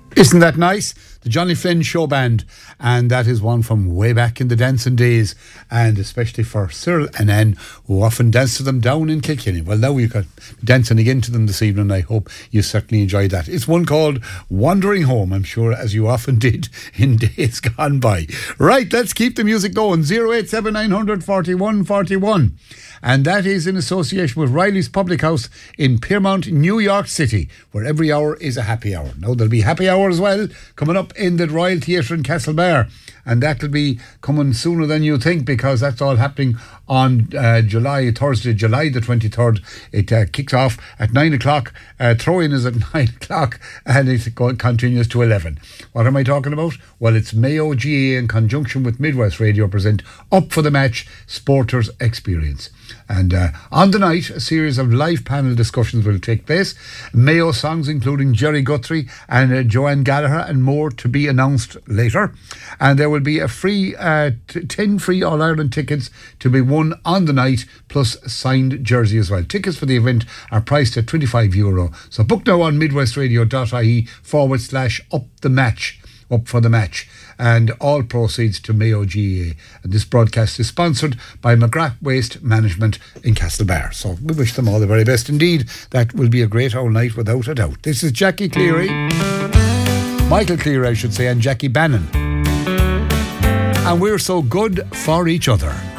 Isn't that nice? The Johnny Flynn Show Band, and that is one from way back in the dancing days, and especially for Cyril and Anne, who often danced to them down in Kilkenny. Well, now you've got dancing again to them this evening. I hope you certainly enjoyed that. It's one called Wandering Home, I'm sure, as you often did in days gone by. Right, let's keep the music going. 087 900 41 41. And that is in association with Riley's Public House in Piermont, New York City, where every hour is a happy hour. Now, there'll be happy hour as well coming up in the Royal Theatre in Castlebar, and that'll be coming sooner than you think, because that's all happening on Thursday, July the 23rd. It kicks off at 9 o'clock. Throw-in is at 9 o'clock, and it continues to 11. What am I talking about? Well, it's Mayo GA in conjunction with Midwest Radio present Up for the Match Sporters Experience. And on the night, a series of live panel discussions will take place. Mayo songs including Jerry Guthrie and Joanne Gallagher and more to be announced later. And there will be a free 10 free All-Ireland tickets to be won on the night, plus signed jersey as well. Tickets for the event are priced at €25. So book now on midwestradio.ie/up the match. Up for the match, and all proceeds to Mayo GA. And this broadcast is sponsored by McGrath Waste Management in Castlebar. So we wish them all the very best indeed. That will be a great all night without a doubt. This is Jackie Cleary, Michael Cleary I should say, and Jackie Bannon, and we're so good for each other.